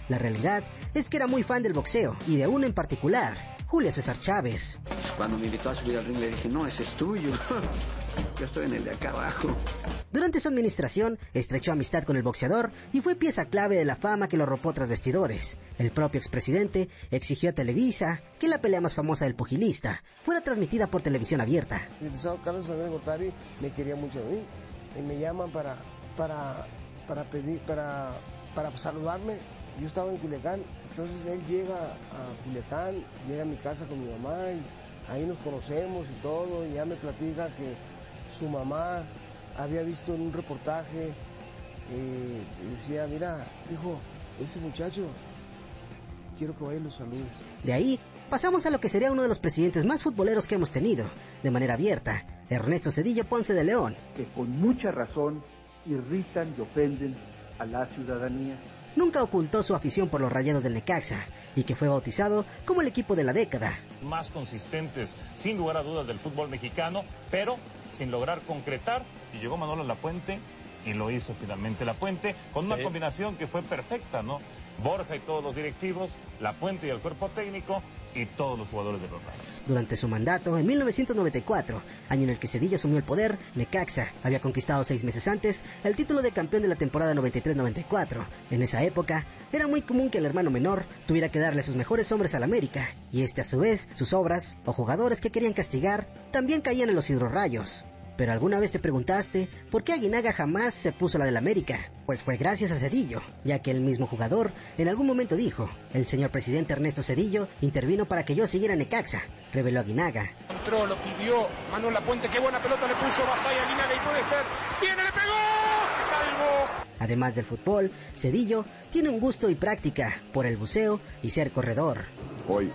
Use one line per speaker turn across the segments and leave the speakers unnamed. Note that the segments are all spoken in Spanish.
La realidad es que era muy fan del boxeo, y de uno en particular, Julio César Chávez.
Cuando me invitó a subir al ring le dije, no, ese es tuyo. Yo estoy en el de acá abajo.
Durante su administración, estrechó amistad con el boxeador y fue pieza clave de la fama que lo arropó tras bastidores. El propio expresidente exigió a Televisa que la pelea más famosa del pugilista fuera transmitida por televisión abierta.
El licenciado Carlos Salinas Gortari me quería mucho a mí y me llaman para saludarme. Yo estaba en Culiacán, entonces él llega a Culiacán, llega a mi casa con mi mamá y ahí nos conocemos y todo, y ya me platica que su mamá había visto en un reportaje y decía, mira, hijo, ese muchacho, quiero que vaya y lo saludes.
De ahí pasamos a lo que sería uno de los presidentes más futboleros que hemos tenido, de manera abierta, Ernesto Zedillo Ponce de León.
Que con mucha razón irritan y ofenden a la ciudadanía.
Nunca ocultó su afición por los Rayados del Necaxa y que fue bautizado como el equipo de la década.
Más consistentes, sin lugar a dudas, del fútbol mexicano, pero sin lograr concretar. Y llegó Manolo Lapuente y lo hizo finalmente Lapuente con una combinación que fue perfecta, ¿no? Borja y todos los directivos, Lapuente y el cuerpo técnico y todos los jugadores de los Rayos.
Durante su mandato, en 1994, año en el que Zedillo asumió el poder, Necaxa había conquistado 6 meses antes el título de campeón de la temporada 93-94. En esa época, era muy común que el hermano menor tuviera que darle sus mejores hombres al América, y a su vez, sus obras o jugadores que querían castigar, también caían en los hidrorrayos. ¿Pero alguna vez te preguntaste por qué Aguinaga jamás se puso la del América? Pues fue gracias a Zedillo, ya que el mismo jugador en algún momento dijo, el señor presidente Ernesto Zedillo intervino para que yo siguiera Necaxa, reveló Aguinaga.
Entró, lo pidió, Manuel Lapuente, qué buena pelota le puso Basay a Aguinaga y puede ser, ¡viene, le pegó! ¡Se salvó!
Además del fútbol, Zedillo tiene un gusto y práctica por el buceo y ser corredor.
Hoy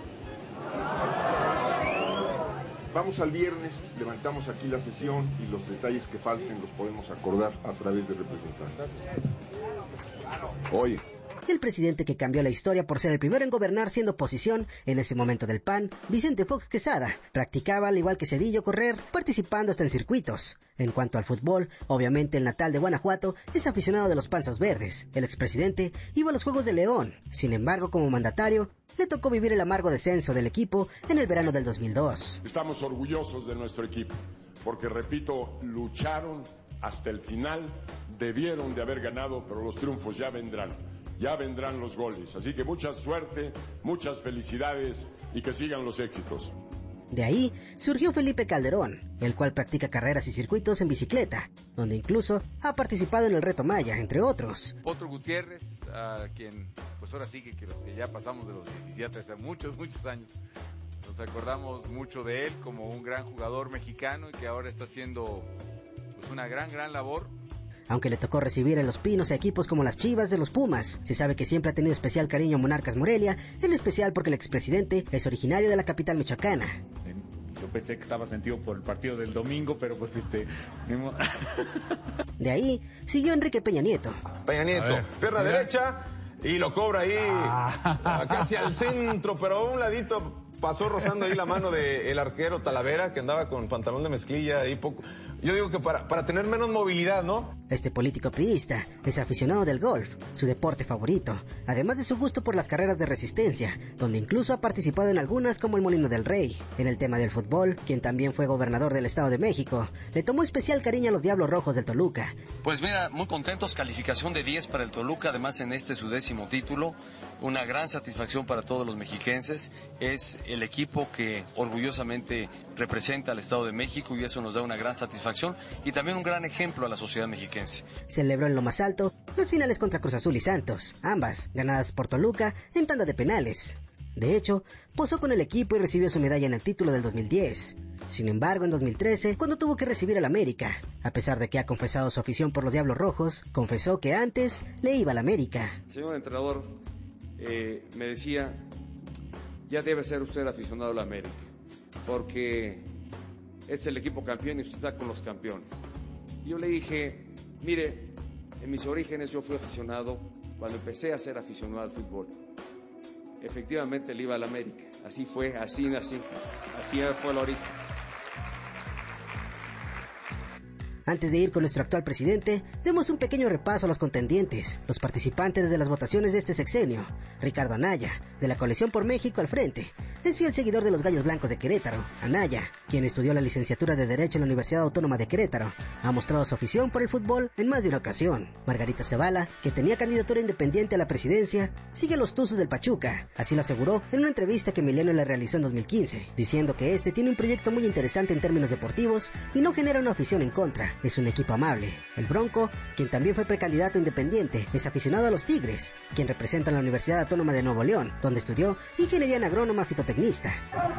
vamos al viernes, levantamos aquí la sesión y los detalles que falten los podemos acordar a través de representantes. Hoy.
El presidente que cambió la historia por ser el primero en gobernar siendo oposición en ese momento del PAN, Vicente Fox Quesada, practicaba al igual que Zedillo correr, participando hasta en circuitos. En cuanto al fútbol, obviamente el natal de Guanajuato es aficionado de los Panzas Verdes. El expresidente iba a los Juegos de León. Sin embargo, como mandatario, le tocó vivir el amargo descenso del equipo en el verano del 2002.
Estamos orgullosos de nuestro equipo, porque repito, lucharon hasta el final, debieron de haber ganado, pero los triunfos ya vendrán los goles. Así que mucha suerte, muchas felicidades y que sigan los éxitos.
De ahí surgió Felipe Calderón, el cual practica carreras y circuitos en bicicleta, donde incluso ha participado en el Reto Maya, entre otros.
Potro Gutiérrez, a quien, pues ahora sí que los que ya pasamos de los 17 hace muchos años, nos acordamos mucho de él como un gran jugador mexicano y que ahora está haciendo pues una gran labor.
Aunque le tocó recibir en Los Pinos a equipos como las Chivas de los Pumas, se sabe que siempre ha tenido especial cariño a Monarcas Morelia, en especial porque el expresidente es originario de la capital michoacana.
Yo pensé que estaba sentido por el partido del domingo, pero pues
De ahí siguió Enrique Peña Nieto.
Peña Nieto, pierna derecha y lo cobra ahí casi al centro, pero a un ladito pasó rozando ahí la mano del arquero Talavera, que andaba con pantalón de mezclilla y poco. Yo digo que para tener menos movilidad, ¿no?
Este político priista es aficionado del golf, su deporte favorito, además de su gusto por las carreras de resistencia, donde incluso ha participado en algunas como el Molino del Rey. En el tema del fútbol, quien también fue gobernador del Estado de México, le tomó especial cariño a los Diablos Rojos del Toluca.
Pues mira, muy contentos, calificación de 10 para el Toluca, además en este su 10º título, una gran satisfacción para todos los mexiquenses, es el equipo que orgullosamente representa al Estado de México y eso nos da una gran satisfacción y también un gran ejemplo a la sociedad mexiquense.
Celebró en lo más alto las finales contra Cruz Azul y Santos, ambas ganadas por Toluca en tanda de penales. De hecho, posó con el equipo y recibió su medalla en el título del 2010. Sin embargo, en 2013, cuando tuvo que recibir al América, a pesar de que ha confesado su afición por los Diablos Rojos, confesó que antes le iba al América.
Señor entrenador, me decía, ya debe ser usted aficionado al América, porque es el equipo campeón y usted está con los campeones. Y yo le dije, mire, en mis orígenes yo fui aficionado cuando empecé a ser aficionado al fútbol. Efectivamente le iba al América, así fue, así nací, así fue el origen.
Antes de ir con nuestro actual presidente, demos un pequeño repaso a los contendientes, los participantes de las votaciones de este sexenio. Ricardo Anaya, de la Coalición por México al Frente, es fiel seguidor de los Gallos Blancos de Querétaro. Anaya, quien estudió la licenciatura de Derecho en la Universidad Autónoma de Querétaro, ha mostrado su afición por el fútbol en más de una ocasión. Margarita Zavala, que tenía candidatura independiente a la presidencia, sigue a los Tuzos del Pachuca. Así lo aseguró en una entrevista que Milenio le realizó en 2015, diciendo que este tiene un proyecto muy interesante en términos deportivos y no genera una afición en contra. Es un equipo amable. El Bronco, quien también fue precandidato independiente, es aficionado a los Tigres, quien representa la Universidad Autónoma de Nuevo León, donde estudió ingeniería en agrónoma fitotecnista.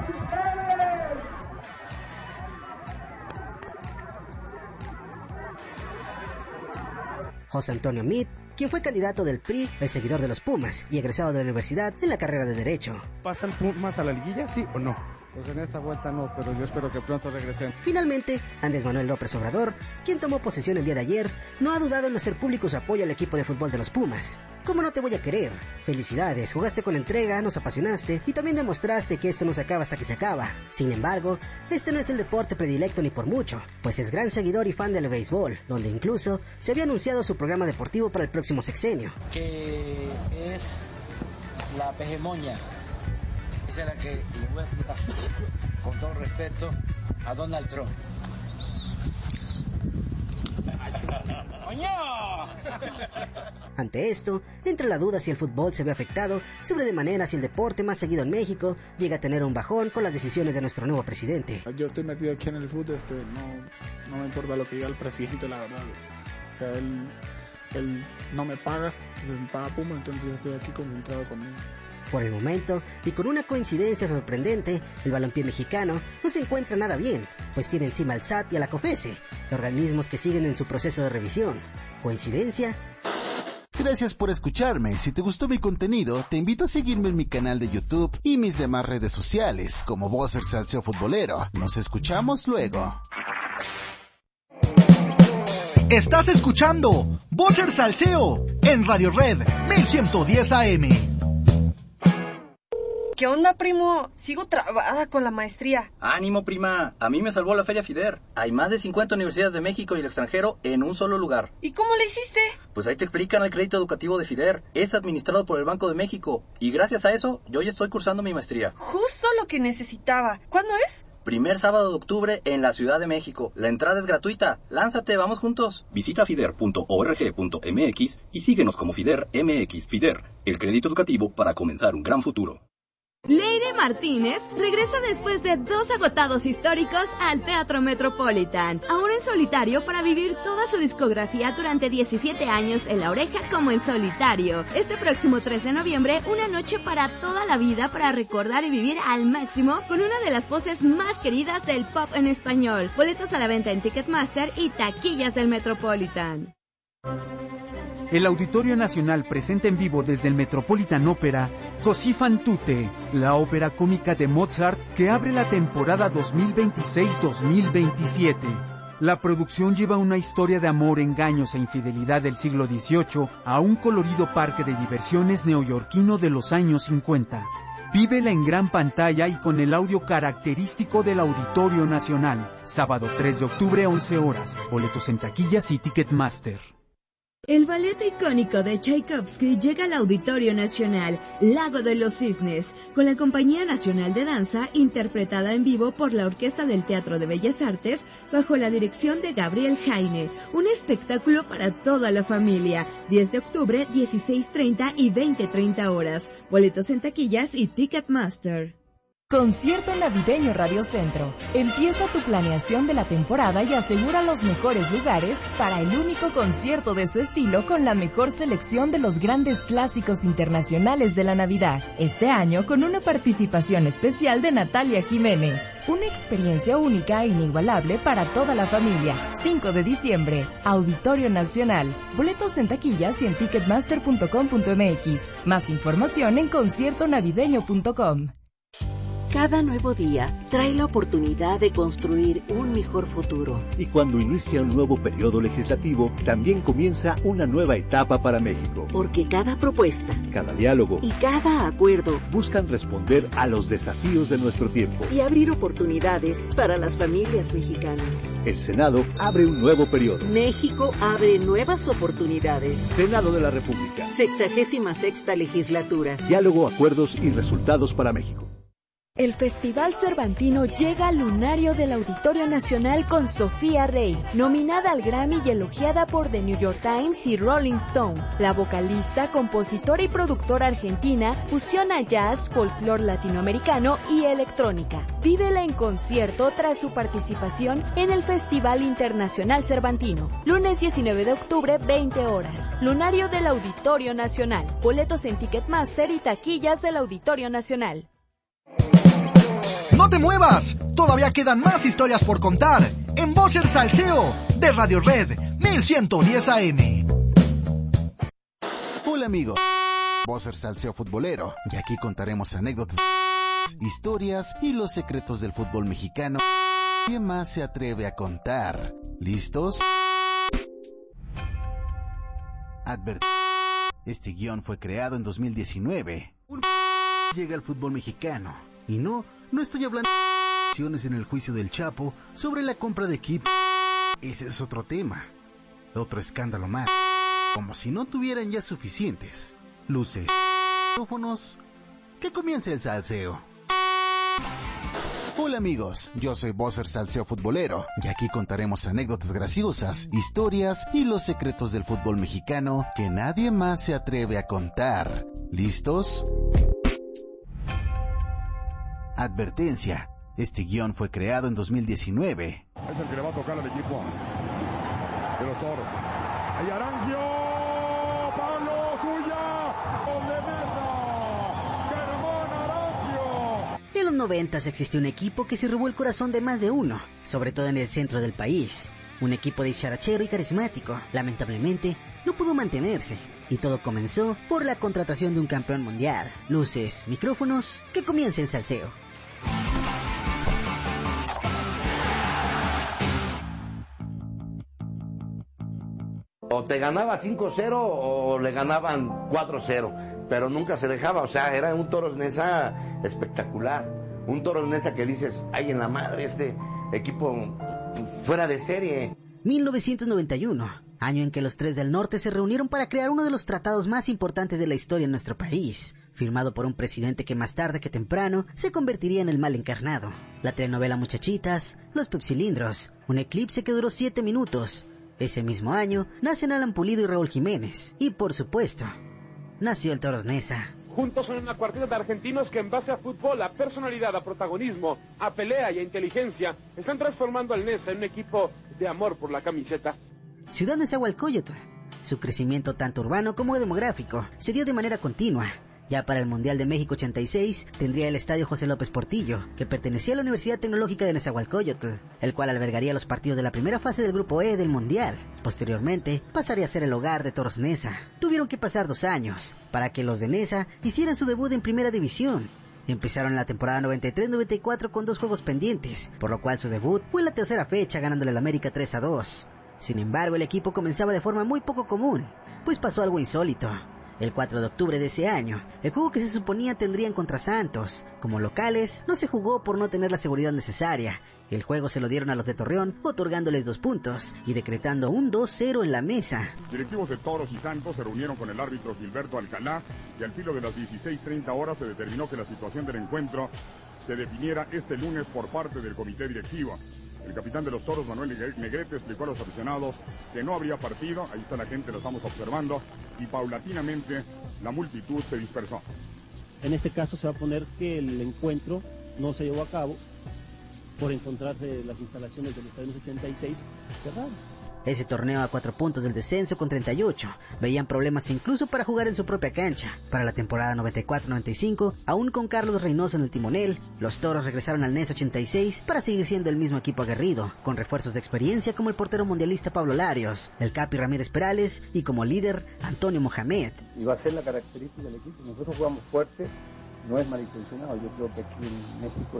José Antonio Meade, quien fue candidato del PRI, el seguidor de los Pumas y egresado de la universidad en la carrera de Derecho.
¿Pasan Pumas a la liguilla, sí o no?
Pues en esta vuelta no, pero yo espero que pronto regresen.
Finalmente, Andrés Manuel López Obrador, quien tomó posesión el día de ayer, no ha dudado en hacer público su apoyo al equipo de fútbol de los Pumas. ¿Cómo no te voy a querer? Felicidades, jugaste con entrega, nos apasionaste y también demostraste que esto no se acaba hasta que se acaba. Sin embargo, este no es el deporte predilecto ni por mucho, pues es gran seguidor y fan del béisbol, donde incluso se había anunciado su programa deportivo para el próximo sexenio.
Que es la pejemoña. Esa es la que le voy a explicar, con todo respeto, a Donald Trump.
Ante esto, entra la duda si el fútbol se ve afectado, sobre de manera si el deporte más seguido en México llega a tener un bajón con las decisiones de nuestro nuevo presidente.
Yo estoy metido aquí en el fútbol, no me importa lo que diga el presidente, la verdad. O sea, él no me paga, entonces me paga Puma, entonces yo estoy aquí concentrado conmigo.
Por el momento, y con una coincidencia sorprendente, el balompié mexicano no se encuentra nada bien, pues tiene encima al SAT y a la COFESE, organismos que siguen en su proceso de revisión. ¿Coincidencia?
Gracias por escucharme. Si te gustó mi contenido, te invito a seguirme en mi canal de YouTube y mis demás redes sociales, como Vocer Salseo Futbolero. Nos escuchamos luego.
Estás escuchando Vocer Salseo en Radio Red 1110 AM.
¿Qué onda, primo? Sigo trabada con la maestría.
Ánimo, prima. A mí me salvó la Feria FIDER. Hay más de 50 universidades de México y el extranjero en un solo lugar.
¿Y cómo le hiciste?
Pues ahí te explican el crédito educativo de FIDER. Es administrado por el Banco de México. Y gracias a eso, yo ya estoy cursando mi maestría.
Justo lo que necesitaba. ¿Cuándo es?
Primer sábado de octubre en la Ciudad de México. La entrada es gratuita. Lánzate, vamos juntos. Visita fider.org.mx y síguenos como FIDER MX. FIDER, el crédito educativo para comenzar un gran futuro.
Leire Martínez regresa después de 2 agotados históricos al Teatro Metropolitan, ahora en solitario para vivir toda su discografía durante 17 años en La Oreja como en solitario. Este próximo 13 de noviembre, una noche para toda la vida para recordar y vivir al máximo con una de las voces más queridas del pop en español. Boletos a la venta en Ticketmaster y taquillas del Metropolitan.
El Auditorio Nacional presenta en vivo desde el Metropolitan Opera Così fan tutte, la ópera cómica de Mozart que abre la temporada 2026-2027. La producción lleva una historia de amor, engaños e infidelidad del siglo XVIII a un colorido parque de diversiones neoyorquino de los años 50. Vívela en gran pantalla y con el audio característico del Auditorio Nacional. Sábado 3 de octubre, 11 horas. Boletos en taquillas y Ticketmaster.
El ballet icónico de Tchaikovsky llega al Auditorio Nacional, Lago de los Cisnes, con la Compañía Nacional de Danza, interpretada en vivo por la Orquesta del Teatro de Bellas Artes, bajo la dirección de Gabriel Jaine. Un espectáculo para toda la familia. 10 de octubre, 16:30 y 20:30 horas. Boletos en taquillas y Ticketmaster.
Concierto Navideño Radio Centro. Empieza tu planeación de la temporada y asegura los mejores lugares para el único concierto de su estilo con la mejor selección de los grandes clásicos internacionales de la Navidad. Este año con una participación especial de Natalia Jiménez. Una experiencia única e inigualable para toda la familia. 5 de diciembre, Auditorio Nacional. Boletos en taquillas y en ticketmaster.com.mx. Más información en conciertonavideño.com.
Cada nuevo día trae la oportunidad de construir un mejor futuro.
Y cuando inicia un nuevo periodo legislativo, también comienza una nueva etapa para México.
Porque cada propuesta,
cada diálogo
y cada acuerdo
buscan responder a los desafíos de nuestro tiempo
y abrir oportunidades para las familias mexicanas.
El Senado abre un nuevo periodo.
México abre nuevas oportunidades.
Senado de la República.
66ª legislatura.
Diálogo, acuerdos y resultados para México.
El Festival Cervantino llega al lunario del Auditorio Nacional con Sofía Rey, nominada al Grammy y elogiada por The New York Times y Rolling Stone. La vocalista, compositora y productora argentina fusiona jazz, folclore latinoamericano y electrónica. Vívela en concierto tras su participación en el Festival Internacional Cervantino. Lunes 19 de octubre, 20 horas. Lunario del Auditorio Nacional. Boletos en Ticketmaster y taquillas del Auditorio Nacional.
¡No te muevas! Todavía quedan más historias por contar en Voces Salseo de Radio Red 1110 AM.
Hola amigos, Voces Salseo Futbolero, y aquí contaremos anécdotas, historias y los secretos del fútbol mexicano. ¿Quién más se atreve a contar? ¿Listos? Este guión fue creado en 2019. Llega al fútbol mexicano. Y no estoy hablando de acciones en el juicio del Chapo sobre la compra de equipo. Ese es otro tema. Otro escándalo más. Como si no tuvieran ya suficientes luces, micrófonos. Que comience el salseo. Hola amigos, yo soy Vocer Salseo Futbolero, y aquí contaremos anécdotas graciosas, historias y los secretos del fútbol mexicano que nadie más se atreve a contar. ¿Listos? Advertencia, este guión fue creado en 2019.
Es el que le va a tocar al equipo de los Toros. ¡Hay Arangio! ¡Pablo Suya! ¡Gol de Mesa! ¡Germán Arangio!
En los 90 existió un equipo que se robó el corazón de más de uno, sobre todo en el centro del país. Un equipo dicharachero y carismático, lamentablemente, no pudo mantenerse. Y todo comenzó por la contratación de un campeón mundial. Luces, micrófonos, que comience el salseo.
O te ganaba 5-0 o le ganaban 4-0, pero nunca se dejaba, o sea, era un Toros Neza espectacular, un Toros Neza que dices, ay en la madre, este equipo fuera de serie.
1991, año en que los tres del norte se reunieron para crear uno de los tratados más importantes de la historia en nuestro país, firmado por un presidente que más tarde que temprano se convertiría en el mal encarnado. La telenovela Muchachitas, los Pepsilindros, un eclipse que duró 7 minutos. Ese mismo año nacen Alan Pulido y Raúl Jiménez, y por supuesto, nació el Toros Neza.
Juntos son una cuarteta de argentinos que en base a fútbol, a personalidad, a protagonismo, a pelea y a inteligencia, están transformando al Neza en un equipo de amor por la camiseta.
Ciudad Nezahualcóyotl. Su crecimiento tanto urbano como demográfico se dio de manera continua. Ya para el Mundial de México 86 tendría el Estadio José López Portillo, que pertenecía a la Universidad Tecnológica de Nezahualcóyotl, el cual albergaría los partidos de la primera fase del Grupo E del Mundial. Posteriormente, pasaría a ser el hogar de Toros Neza. Tuvieron que pasar 2 años para que los de Neza hicieran su debut en Primera División. Empezaron la temporada 93-94 con 2 juegos pendientes, por lo cual su debut fue en la tercera fecha ganándole al América 3-2. Sin embargo, el equipo comenzaba de forma muy poco común, pues pasó algo insólito. El 4 de octubre de ese año, el juego que se suponía tendrían contra Santos, como locales, no se jugó por no tener la seguridad necesaria. El juego se lo dieron a los de Torreón, otorgándoles 2 puntos y decretando un 2-0 en la mesa.
Directivos de Toros y Santos se reunieron con el árbitro Gilberto Alcalá y al filo de las 16:30 horas se determinó que la situación del encuentro se definiera este lunes por parte del comité directivo. El capitán de los Toros, Manuel Negrete, explicó a los aficionados que no habría partido, ahí está la gente, lo estamos observando, y paulatinamente la multitud se dispersó.
En este caso se va a poner que el encuentro no se llevó a cabo por encontrarse las instalaciones del Estadio 86 cerradas.
Ese torneo a 4 puntos del descenso con 38. Veían problemas incluso para jugar en su propia cancha. Para la temporada 94-95, aún con Carlos Reynoso en el timonel, los Toros regresaron al NES 86 para seguir siendo el mismo equipo aguerrido, con refuerzos de experiencia como el portero mundialista Pablo Larios, el Capi Ramírez Perales y como líder Antonio Mohamed.
Y va a ser la característica del equipo. Nosotros jugamos fuerte,
no es malintencionado. Yo creo que aquí en México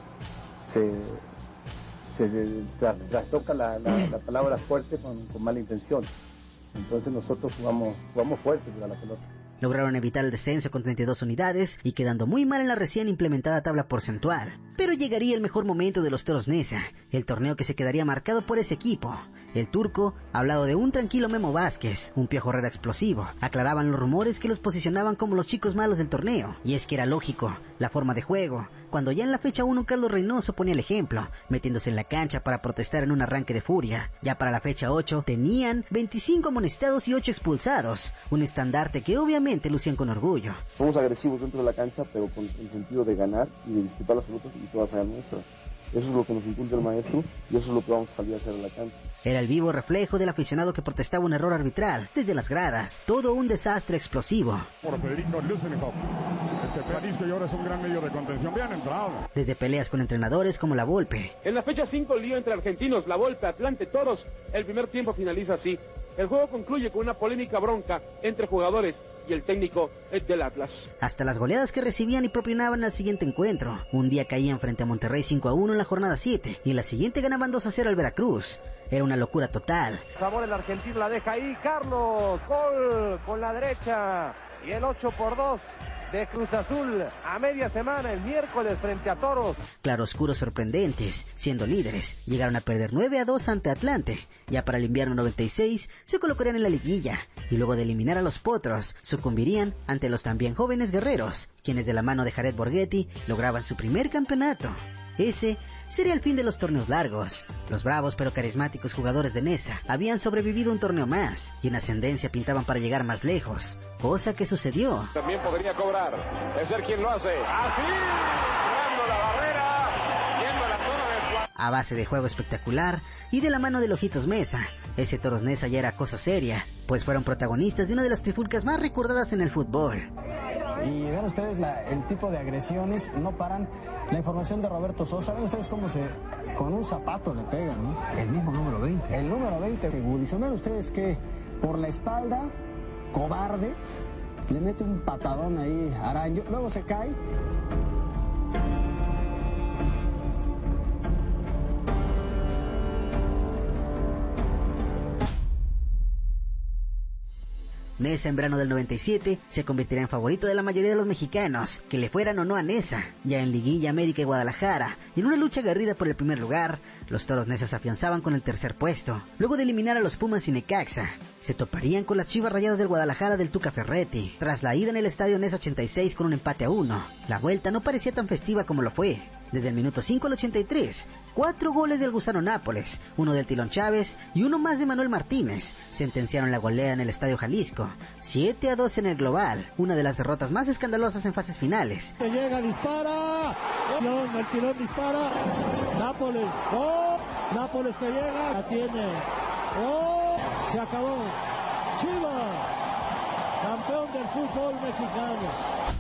se trastoca la palabra fuerte con mala intención. Entonces nosotros jugamos fuerte a la pelota.
Lograron evitar el descenso con 32 unidades y quedando muy mal en la recién implementada tabla porcentual. Pero llegaría el mejor momento de los Toros Neza, el torneo que se quedaría marcado por ese equipo. El turco ha hablado de un tranquilo Memo Vázquez, un Piojo Herrera explosivo. Aclaraban los rumores que los posicionaban como los chicos malos del torneo. Y es que era lógico, la forma de juego. Cuando ya en la fecha 1 Carlos Reynoso ponía el ejemplo, metiéndose en la cancha para protestar en un arranque de furia. Ya para la fecha 8 tenían 25 amonestados y 8 expulsados. Un estandarte que obviamente lucían con orgullo.
Somos agresivos dentro de la cancha, pero con el sentido de ganar y de disputar las pelotas y todas sean nuestras. Eso es lo que nos inculca el maestro y eso es lo que vamos a salir a hacer en la cancha.
Era el vivo reflejo del aficionado que protestaba un error arbitral desde las gradas. Todo un desastre explosivo.
Por Federico Lusenhoff. Jalisco y ahora es un gran medio de contención. Bien entrado.
Desde peleas con entrenadores como La Volpe.
En la fecha 5 el lío entre argentinos, La Volpe, Atlante, Toros. El primer tiempo finaliza así. El juego concluye con una polémica bronca entre jugadores y el técnico del Atlas.
Hasta las goleadas que recibían y propinaban al siguiente encuentro. Un día caían frente a Monterrey 5-1 en la jornada 7 y la siguiente ganaban 2-0 al Veracruz. Era una locura total.
Sabor el argentino la deja ahí, Carlos, gol con la derecha y el 8-2 de Cruz Azul a media semana el miércoles frente a Toros.
Claroscuros sorprendentes, siendo líderes, llegaron a perder 9-2 ante Atlante. Ya para el invierno 96 se colocarían en la liguilla y luego de eliminar a los Potros sucumbirían ante los también jóvenes guerreros, quienes de la mano de Jared Borghetti lograban su primer campeonato. Ese sería el fin de los torneos largos. Los bravos pero carismáticos jugadores de Neza habían sobrevivido un torneo más y en ascendencia pintaban para llegar más lejos, cosa que sucedió.
También podría cobrar, es ser quien lo hace. Así, tirando la barrera, yendo a la zona de...
A base de juego espectacular y de la mano de Ojitos Meza, ese Toros Neza ya era cosa seria, pues fueron protagonistas de una de las trifulcas más recordadas en el fútbol.
Y vean ustedes el tipo de agresiones, no paran. La información de Roberto Sosa, ven ustedes cómo con un zapato le pegan, ¿no?
El mismo número 20.
El número 20, Woodison. Ven ustedes que por la espalda, cobarde, le mete un patadón ahí a Arango, luego se cae.
Neza en verano del 97 se convertirá en favorito de la mayoría de los mexicanos, que le fueran o no a Neza. Ya en Liguilla, América y Guadalajara, y en una lucha aguerrida por el primer lugar, los Toros Neza se afianzaban con el tercer puesto. Luego de eliminar a los Pumas y Necaxa, se toparían con las Chivas Rayadas del Guadalajara del Tuca Ferretti. Tras la ida en el estadio Neza 86 con un empate a 1, la vuelta no parecía tan festiva como lo fue. Desde el minuto 5 al 83, 4 goles del Gusano Nápoles, uno del Tilón Chávez y uno más de Manuel Martínez, sentenciaron la goleada en el Estadio Jalisco, 7-2 en el global, una de las derrotas más escandalosas en fases finales.
Que llega, dispara, el Tilón dispara, Nápoles, Nápoles que llega, la tiene, se acabó, Chivas, campeón del fútbol mexicano.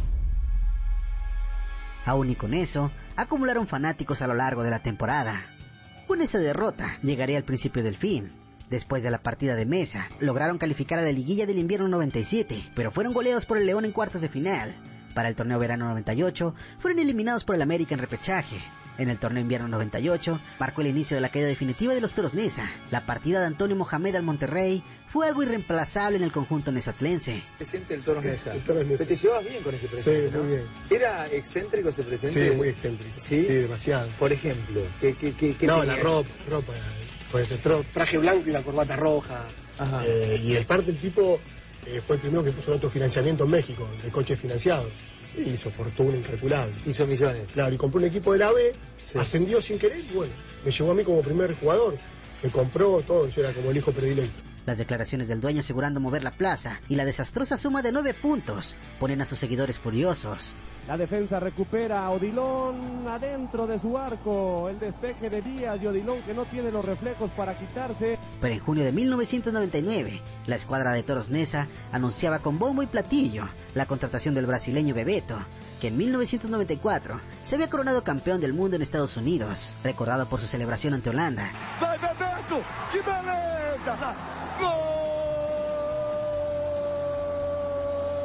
Aún y con eso, acumularon fanáticos a lo largo de la temporada. Con esa derrota, llegaría al principio del fin. Después de la partida de Mesa, lograron calificar a la liguilla del invierno 97, pero fueron goleados por el León en cuartos de final. Para el torneo verano 98, fueron eliminados por el América en repechaje. En el torneo invierno 98, marcó el inicio de la caída definitiva de los Toros Neza. La partida de Antonio Mohamed al Monterrey fue algo irreemplazable en el conjunto nezatlense.
Presente el Toros Neza. Te llevabas bien con ese presente,
sí, ¿no? Muy bien.
¿Era excéntrico ese presente?
Sí, muy excéntrico.
¿Sí?
Sí, demasiado.
Por ejemplo, ¿qué
no,
tenía?
La ropa. Pues traje blanco y la corbata roja. Y el parte el tipo fue el primero que puso el autofinanciamiento en México, de coches financiados. Hizo fortuna incalculable.
Hizo millones.
Claro, y compró un equipo de la B, ascendió sin querer y bueno, me llevó a mí como primer jugador. Me compró todo, yo era como el hijo predilecto.
Las declaraciones del dueño asegurando mover la plaza y la desastrosa suma de 9 puntos ponen a sus seguidores furiosos.
La defensa recupera a Odilon adentro de su arco. El despeje de Díaz y Odilon que no tiene los reflejos para quitarse.
Pero en junio de 1999, la escuadra de Toros Neza anunciaba con bombo y platillo la contratación del brasileño Bebeto, que en 1994 se había coronado campeón del mundo en Estados Unidos, recordado por su celebración ante Holanda.
¡Vai Bebeto! ¡Qué belleza! ¡Gol!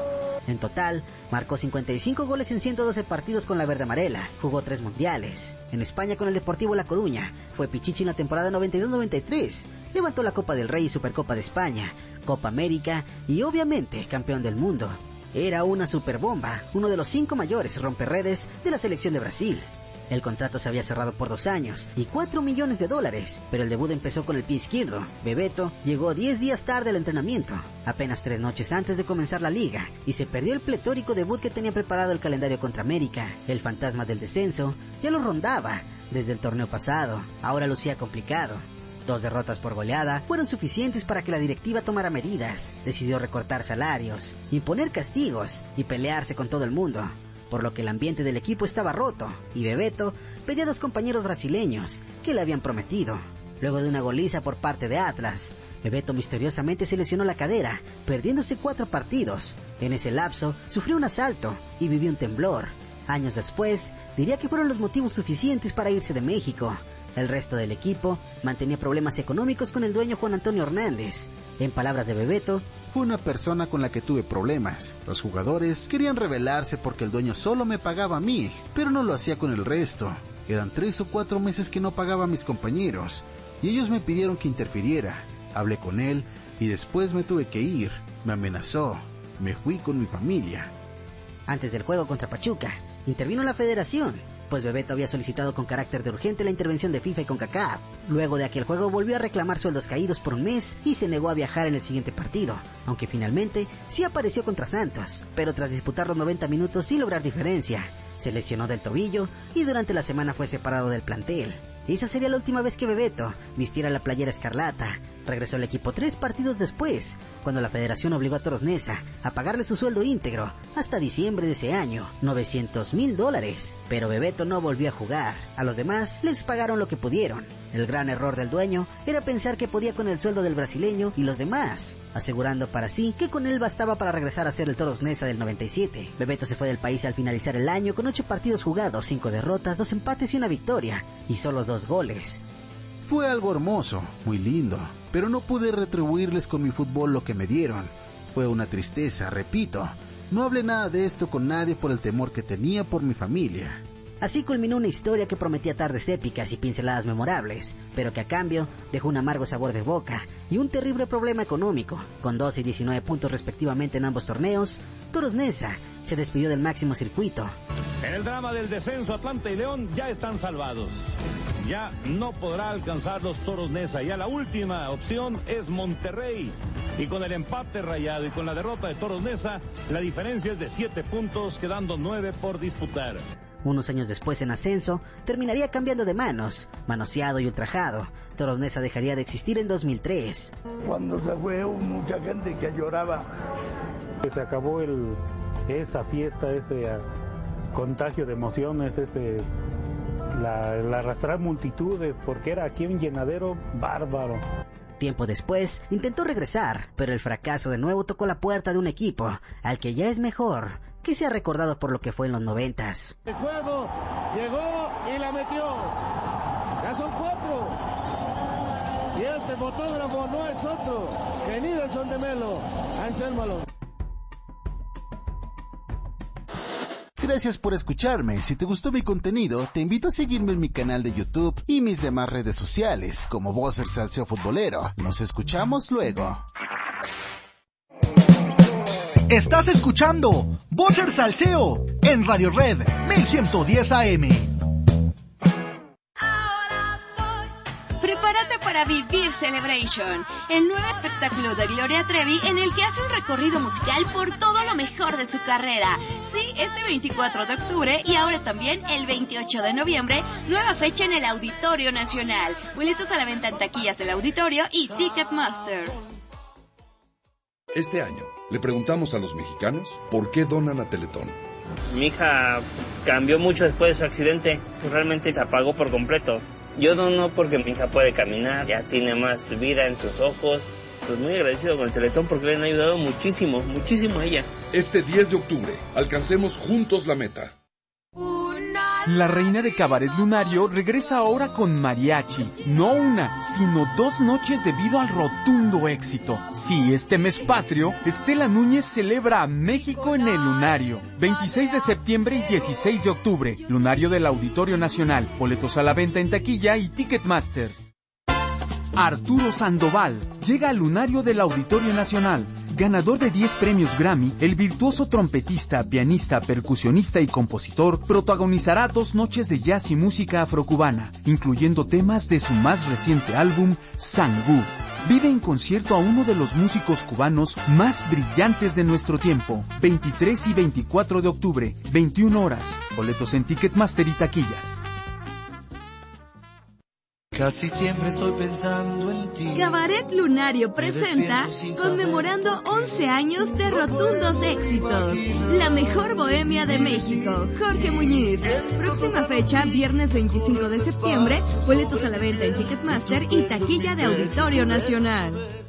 En total, marcó 55 goles en 112 partidos con la verde amarela, jugó 3 mundiales. En España con el Deportivo La Coruña, fue pichichi en la temporada 92-93, levantó la Copa del Rey y Supercopa de España, Copa América y obviamente campeón del mundo. Era una superbomba, uno de los 5 mayores romperredes de la selección de Brasil. El contrato se había cerrado por 2 años y $4 millones, pero el debut empezó con el pie izquierdo. Bebeto llegó 10 días tarde al entrenamiento, apenas 3 noches antes de comenzar la liga, y se perdió el pletórico debut que tenía preparado el calendario contra América. El fantasma del descenso ya lo rondaba desde el torneo pasado, ahora lucía complicado. 2 derrotas por goleada fueron suficientes para que la directiva tomara medidas. Decidió recortar salarios, imponer castigos y pelearse con todo el mundo, por lo que el ambiente del equipo estaba roto, y Bebeto pedía a 2 compañeros brasileños que le habían prometido. Luego de una goliza por parte de Atlas, Bebeto misteriosamente se lesionó la cadera, perdiéndose 4 partidos. En ese lapso sufrió un asalto y vivió un temblor. Años después, diría que fueron los motivos suficientes para irse de México. El resto del equipo mantenía problemas económicos con el dueño Juan Antonio Hernández. En palabras de Bebeto,
fue una persona con la que tuve problemas. Los jugadores querían rebelarse porque el dueño solo me pagaba a mí, pero no lo hacía con el resto. Eran 3 o 4 meses que no pagaba a mis compañeros, y ellos me pidieron que interfiriera. Hablé con él, y después me tuve que ir. Me amenazó. Me fui con mi familia.
Antes del juego contra Pachuca, intervino la federación, pues Bebeto había solicitado con carácter de urgente la intervención de FIFA y CONCACAF. Luego de aquel juego volvió a reclamar sueldos caídos por un mes y se negó a viajar en el siguiente partido, aunque finalmente sí apareció contra Santos, pero tras disputar los 90 minutos sin lograr diferencia. Se lesionó del tobillo y durante la semana fue separado del plantel. Esa sería la última vez que Bebeto vistiera la playera escarlata. Regresó al equipo 3 partidos después, cuando la federación obligó a Toros Neza a pagarle su sueldo íntegro hasta diciembre de ese año, $900,000. Pero Bebeto no volvió a jugar. A los demás les pagaron lo que pudieron. El gran error del dueño era pensar que podía con el sueldo del brasileño y los demás, asegurando para sí que con él bastaba para regresar a ser el Toros Neza del 97. Bebeto se fue del país al finalizar el año con 8 partidos jugados, 5 derrotas, 2 empates y una victoria, y solo 2 goles.
Fue algo hermoso, muy lindo, pero no pude retribuirles con mi fútbol lo que me dieron. Fue una tristeza, repito. No hablé nada de esto con nadie por el temor que tenía por mi familia.
Así culminó una historia que prometía tardes épicas y pinceladas memorables, pero que a cambio dejó un amargo sabor de boca y un terrible problema económico. Con 12 y 19 puntos respectivamente en ambos torneos, Toros Neza se despidió del máximo circuito.
En el drama del descenso, Atlanta y León ya están salvados. Ya no podrá alcanzar los Toros Neza. Ya la última opción es Monterrey. Y con el empate Rayado y con la derrota de Toros Neza, la diferencia es de 7 puntos, quedando 9 por disputar.
Unos años después, en ascenso, terminaría cambiando de manos, manoseado y ultrajado. Toros Neza dejaría de existir en 2003.
Cuando se fue, hubo mucha gente que lloraba.
Se acabó esa fiesta, ese contagio de emociones, la arrastrar multitudes, porque era aquí un llenadero bárbaro.
Tiempo después, intentó regresar, pero el fracaso de nuevo tocó la puerta de un equipo, al que ya es mejor que sea recordado por lo que fue en los 90s.
El juego llegó y la metió. Ya son 4. Y este fotógrafo no es otro que Nilson de Melo. Anselmalo.
Gracias por escucharme. Si te gustó mi contenido, te invito a seguirme en mi canal de YouTube y mis demás redes sociales, como Bosser Salseo Futbolero. Nos escuchamos luego.
Estás escuchando Bosser Salseo en Radio Red 1110 AM.
Prepárate para vivir Celebration, el nuevo espectáculo de Gloria Trevi en el que hace un recorrido musical por todo lo mejor de su carrera. Sí, este 24 de octubre y ahora también el 28 de noviembre, nueva fecha en el Auditorio Nacional. Boletos a la venta en taquillas del auditorio y Ticketmaster.
Este año le preguntamos a los mexicanos por qué donan a Teletón.
Mi hija cambió mucho después de su accidente, realmente se apagó por completo. Yo dono porque mi hija puede caminar, ya tiene más vida en sus ojos. Pues muy agradecido con el Teletón porque le han ayudado muchísimo, muchísimo a ella.
Este 10 de octubre, alcancemos juntos la meta.
Una
La reina de Cabaret Lunario regresa ahora con mariachi. No una, sino 2 noches debido al rotundo éxito. Sí, este mes patrio, Estela Núñez celebra a México en el Lunario. 26 de septiembre y 16 de octubre. Lunario del Auditorio Nacional. Boletos a la venta en taquilla y Ticketmaster. Arturo Sandoval llega al Lunario del Auditorio Nacional. Ganador de 10 premios Grammy, el virtuoso trompetista, pianista, percusionista y compositor protagonizará 2 noches de jazz y música afrocubana, incluyendo temas de su más reciente álbum, Sangú. Vive en concierto a uno de los músicos cubanos más brillantes de nuestro tiempo. 23 y 24 de octubre, 21 horas. Boletos en Ticketmaster y taquillas.
Casi siempre estoy pensando en ti.
Cabaret Lunario presenta conmemorando 11 años de rotundos éxitos. La mejor bohemia de México, Jorge Muñiz. Próxima fecha, viernes 25 de septiembre. Boletos a la venta en Ticketmaster y taquilla de Auditorio Nacional.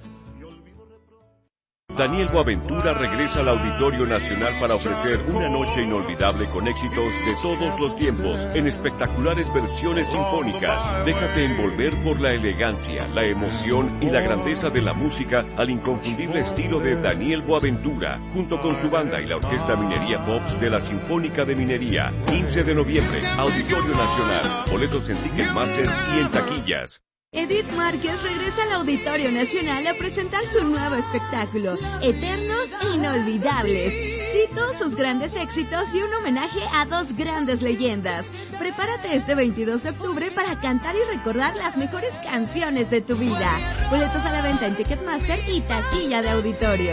Daniel Boaventura regresa al Auditorio Nacional para ofrecer una noche inolvidable con éxitos de todos los tiempos, en espectaculares versiones sinfónicas. Déjate envolver por la elegancia, la emoción y la grandeza de la música al inconfundible estilo de Daniel Boaventura, junto con su banda y la Orquesta Minería Pops de la Sinfónica de Minería. 15 de noviembre, Auditorio Nacional. Boletos en Ticketmaster y en taquillas.
Edith Márquez regresa al Auditorio Nacional a presentar su nuevo espectáculo, Eternos e Inolvidables. Sí, todos sus grandes éxitos y un homenaje a 2 grandes leyendas. Prepárate este 22 de octubre para cantar y recordar las mejores canciones de tu vida. Boletos a la venta en Ticketmaster y taquilla de Auditorio.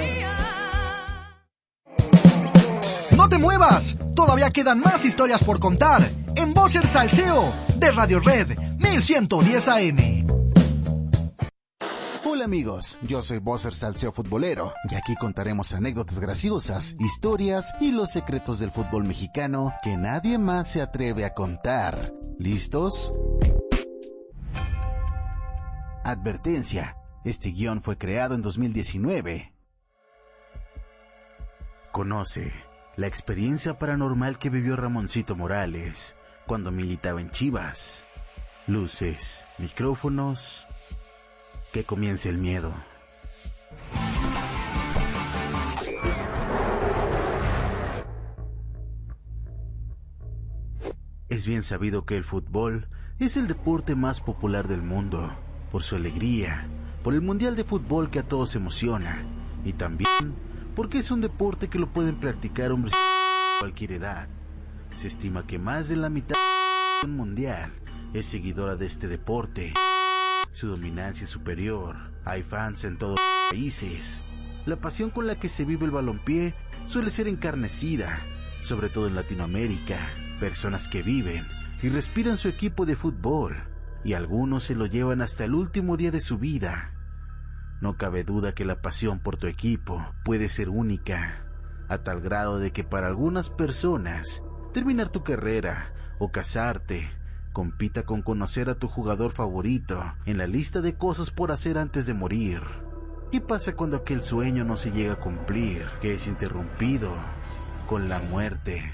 ¡No te muevas! Todavía quedan más historias por contar en Voz el Salseo de Radio Red 1110 AM.
Hola amigos, yo soy Bosser Salseo Futbolero y aquí contaremos anécdotas graciosas, historias y los secretos del fútbol mexicano que nadie más se atreve a contar. ¿Listos? Advertencia, este guión fue creado en 2019. Conoce la experiencia paranormal que vivió Ramoncito Morales cuando militaba en Chivas. Luces, micrófonos, que comience el miedo. Es bien sabido que el fútbol es el deporte más popular del mundo, por su alegría, por el mundial de fútbol que a todos emociona, y también porque es un deporte que lo pueden practicar hombres de cualquier edad. Se estima que más de la mitad de la mundial es seguidora de este deporte. Su dominancia es superior. Hay fans en todos los países. La pasión con la que se vive el balompié suele ser encarnecida, sobre todo en Latinoamérica. Personas que viven y respiran su equipo de fútbol, y algunos se lo llevan hasta el último día de su vida. No cabe duda que la pasión por tu equipo puede ser única, a tal grado de que para algunas personas, terminar tu carrera o casarte compita con conocer a tu jugador favorito en la lista de cosas por hacer antes de morir. ¿Qué pasa cuando aquel sueño no se llega a cumplir, que es interrumpido con la muerte?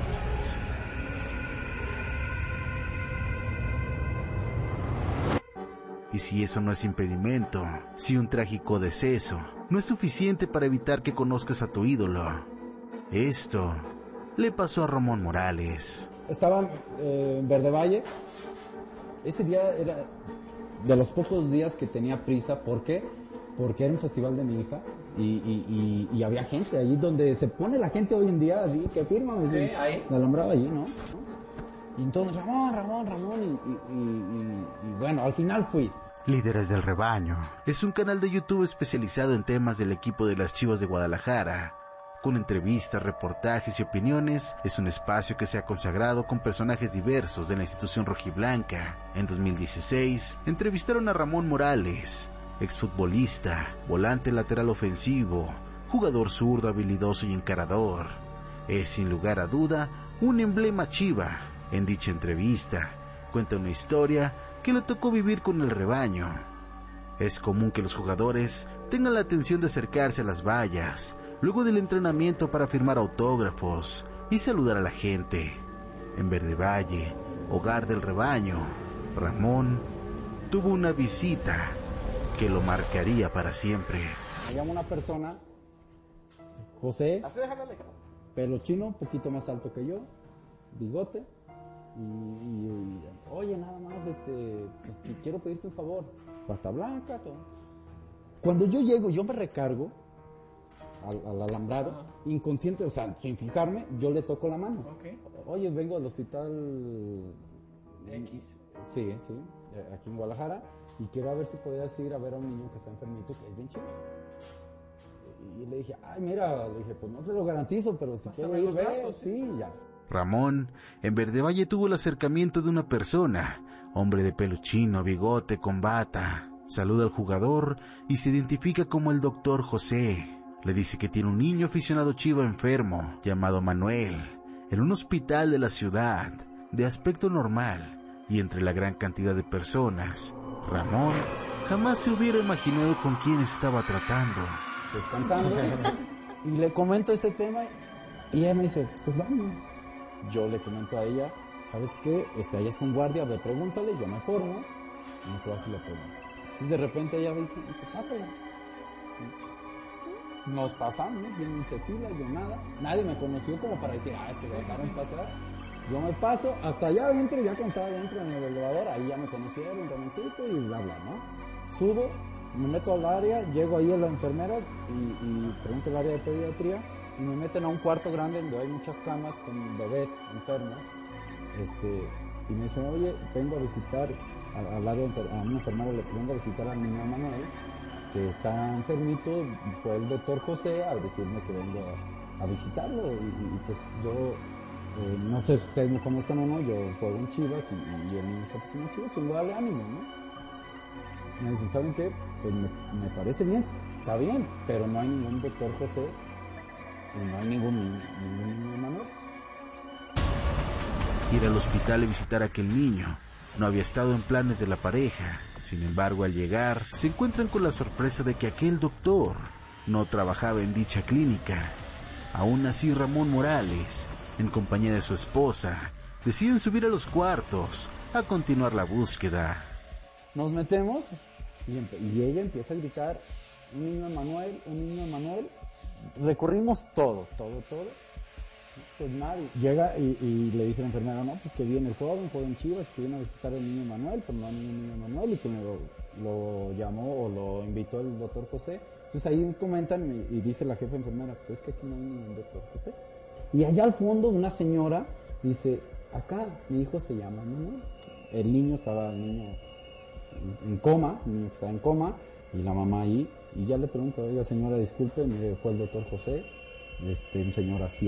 Y si eso no es impedimento, si un trágico deceso no es suficiente para evitar que conozcas a tu ídolo, esto le pasó a Ramón Morales.
Estaba en Verde Valle. Ese día era de los pocos días que tenía prisa. ¿Por qué? Porque era un festival de mi hija y había gente allí donde se pone la gente hoy en día así, que firman. Sí, ahí. La alumbraba allí, ¿no? Y entonces Ramón y bueno, al final fui.
Líderes del Rebaño es un canal de YouTube especializado en temas del equipo de las Chivas de Guadalajara. Con entrevistas, reportajes y opiniones, es un espacio que se ha consagrado con personajes diversos de la institución rojiblanca. En 2016, entrevistaron a Ramón Morales, exfutbolista, volante lateral ofensivo, jugador zurdo, habilidoso y encarador. Es sin lugar a duda un emblema chiva. En dicha entrevista, cuenta una historia que le tocó vivir con el Rebaño. Es común que los jugadores tengan la atención de acercarse a las vallas luego del entrenamiento para firmar autógrafos y saludar a la gente. En Verde Valle, hogar del rebaño, Ramón tuvo una visita que lo marcaría para siempre.
Me llama una persona, José, pelo chino, un poquito más alto que yo, bigote, y oye, nada más, pues, quiero pedirte un favor, pasta blanca, todo. Cuando yo llego, yo me recargo al alambrado, inconsciente, o sea, sin fijarme, yo le toco la mano. Oye, vengo del hospital X. Sí, aquí en Guadalajara, y quiero ver si podías ir a ver a un niño que está enfermito, que es bien chido. Y le dije, ay, mira, le dije, pues no te lo garantizo, pero si puedo ir, ve, sí, ya.
Ramón, en Verde Valle, tuvo el acercamiento de una persona, hombre de pelo chino, bigote, con bata. Saluda al jugador y se identifica como el doctor José. Le dice que tiene un niño aficionado chivo enfermo, llamado Manuel, en un hospital de la ciudad, de aspecto normal, y entre la gran cantidad de personas, Ramón jamás se hubiera imaginado con quién estaba tratando.
Descansando, y le comento ese tema, y ella me dice, pues vámonos. Yo le comento a ella, ¿sabes qué? Allá está un guardia, ve, pregúntale, yo me formo, y me quedo así le pregunto. Entonces de repente ella me dice, pásale. Nos pasamos, yo no hice fila, yo nada. Nadie me conoció como para decir, es que se dejaron pasar. Yo me paso hasta allá adentro, ya cuando estaba adentro en el elevador, ahí ya me conocieron, Ramoncito y bla, bla, ¿no? Subo, me meto al área, llego ahí a las enfermeras y pregunto el área de pediatría y me meten a un cuarto grande donde hay muchas camas con bebés enfermos. Y me dicen, oye, vengo a visitar al área a una enfermera, le vengo a visitar al niño Manuel, que está enfermito, fue el doctor José a decirme que vengo a visitarlo y pues yo, no sé si ustedes me conozcan o no, yo juego en Chivas y el niño se aficionó a Chivas y voy a darle ánimo, ¿no? Me dicen, ¿saben qué? Pues me parece bien, está bien, pero no hay ningún doctor José y no hay ningún niño Manuel.
Ir al hospital y visitar a aquel niño no había estado en planes de la pareja. Sin embargo, al llegar, se encuentran con la sorpresa de que aquel doctor no trabajaba en dicha clínica. Aún así, Ramón Morales, en compañía de su esposa, deciden subir a los cuartos a continuar la búsqueda.
Nos metemos y ella empieza a gritar, un niño Manuel. Recorrimos todo. Pues nadie. Llega y le dice la enfermera, no, pues que viene el joven Chivas, que viene a visitar al niño Manuel, pero no hay ningún niño Manuel, y que me lo llamó o lo invitó el doctor José. Entonces ahí comentan y dice la jefa enfermera, pues es que aquí no hay ningún doctor José. Y allá al fondo una señora dice, acá mi hijo se llama Manuel. El niño estaba en coma, el niño estaba en coma, y la mamá ahí, y ya le pregunta, oiga señora, disculpe, mire, fue el doctor José, un señor así,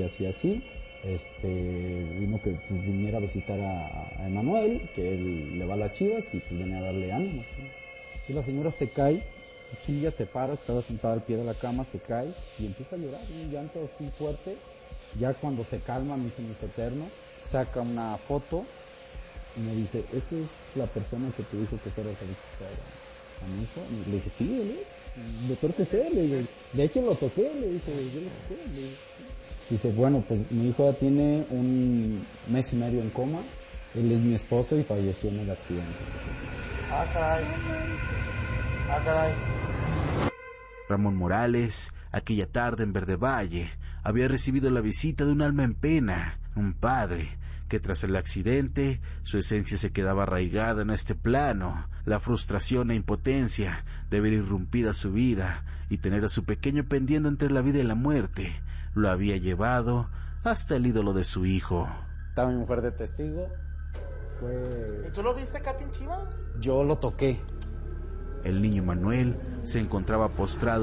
vino que pues, viniera a visitar a Emanuel, que él le va a las Chivas y pues viene a darle ánimos, ¿no? Entonces la señora se cae, ya se para, estaba sentada al pie de la cama, se cae y empieza a llorar, un llanto así fuerte. Ya cuando se calma, me dice, eterno, saca una foto y me dice, ¿esta es la persona que te dijo que fueras a visitar a mi hijo? Y le dije, sí, él es, doctor José, le dije, de hecho lo toqué, le dije, yo lo toqué, le dije, sí. Dice, bueno, pues mi hijo ya tiene 1 mes y medio en coma, él es mi esposo y falleció en el accidente.
Caray.
Ramón Morales, aquella tarde en Verde Valle, había recibido la visita de un alma en pena, un padre que tras el accidente su esencia se quedaba arraigada en este plano. La frustración e impotencia de ver irrumpida su vida y tener a su pequeño pendiendo entre la vida y la muerte lo había llevado hasta el ídolo de su hijo.
Estaba mi mujer de testigo.
¿Y tú lo viste, Katy, en Chivas?
Yo lo toqué.
El niño Manuel se encontraba postrado